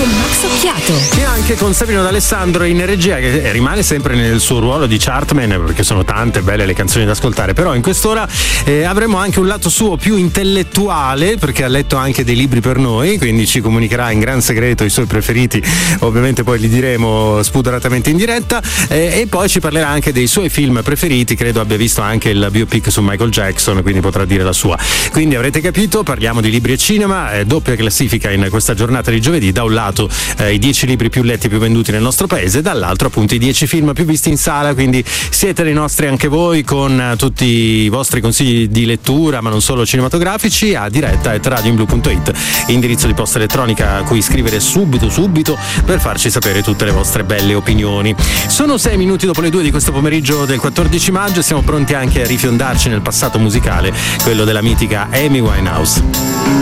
con Max Occhiato. E anche con Sabrina D'Alessandro in regia, che rimane sempre nel suo ruolo di chartman, perché sono tante belle le canzoni da ascoltare. Però in quest'ora avremo anche un lato suo più intellettuale, perché ha letto anche dei libri per noi, quindi ci comunicherà in gran segreto i suoi preferiti. Ovviamente poi li diremo spudoratamente in diretta, e poi ci parlerà anche dei suoi film preferiti. Credo abbia visto anche il biopic su Michael Jackson, quindi potrà dire la sua. Quindi avrete capito, parliamo di libri e cinema, doppia classifica in questa giornata di giovedì. Da un lato i 10 libri più letti e più venduti nel nostro paese, dall'altro appunto i 10 film più visti in sala, quindi siete dei nostri anche voi, con tutti i vostri consigli di lettura, ma non solo cinematografici, a diretta@radioinblu.it, indirizzo di posta elettronica a cui scrivere subito per farci sapere tutte le vostre belle opinioni. Sono 6 minuti dopo le 2 di questo pomeriggio del 14 maggio e siamo pronti anche a rifiondarci nel passato musicale, quello della mitica Amy Winehouse.